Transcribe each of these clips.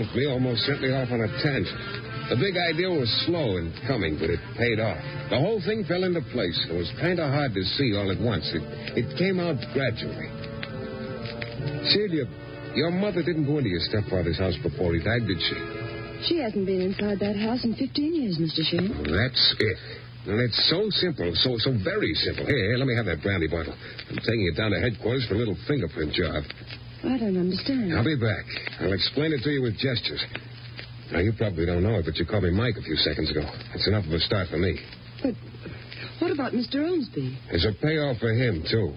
stumped me, almost sent me off on a tangent. The big idea was slow in coming, but it paid off. The whole thing fell into place. It was kind of hard to see all at once. It came out gradually. Celia, your mother didn't go into your stepfather's house before he died, did she? She hasn't been inside that house in 15 years, Mr. Shane. That's it. And it's so simple, so very simple. Here, let me have that brandy bottle. I'm taking it down to headquarters for a little fingerprint job. I don't understand. I'll be back. I'll explain it to you with gestures. Now, you probably don't know it, but you called me Mike a few seconds ago. That's enough of a start for me. But what about Mr. Ormsby? There's a payoff for him, too.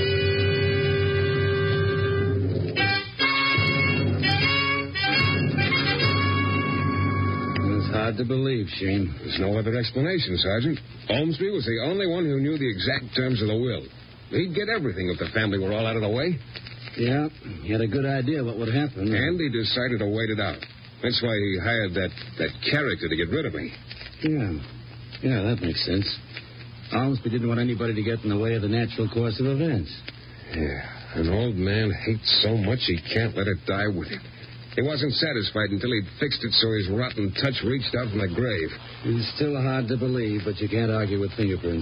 It's hard to believe, Shane. There's no other explanation, Sergeant. Ormsby was the only one who knew the exact terms of the will. He'd get everything if the family were all out of the way. Yeah, he had a good idea what would happen. And he decided to wait it out. That's why he hired that character to get rid of me. Yeah, that makes sense. Ormsby didn't want anybody to get in the way of the natural course of events. Yeah, an old man hates so much he can't let it die with him. He wasn't satisfied until he'd fixed it so his rotten touch reached out from the grave. It's still hard to believe, but you can't argue with fingerprints.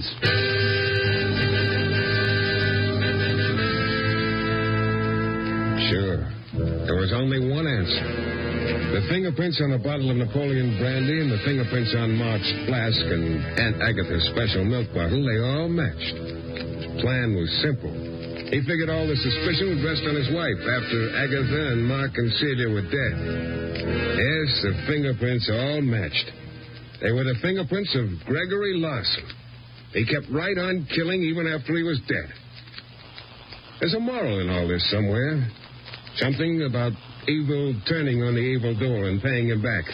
Sure. There was only one answer. The fingerprints on the bottle of Napoleon brandy and the fingerprints on Mark's flask and Aunt Agatha's special milk bottle, they all matched. The plan was simple. He figured all the suspicion would rest on his wife after Agatha and Mark and Celia were dead. Yes, the fingerprints all matched. They were the fingerprints of Gregory Larson. He kept right on killing even after he was dead. There's a moral in all this somewhere. Something about evil turning on the evildoer and paying him back.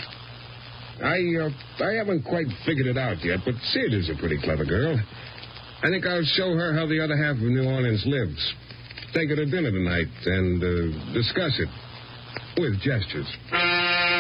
I haven't quite figured it out yet, but Celia's a pretty clever girl. I think I'll show her how the other half of New Orleans lives. Take her to dinner tonight and discuss it with gestures.